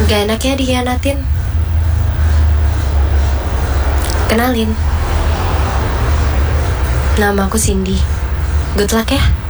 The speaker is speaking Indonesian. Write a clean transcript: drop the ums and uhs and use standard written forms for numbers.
Gak enak ya dikhianatin. Kenalin, nama aku Cindy. Good luck ya.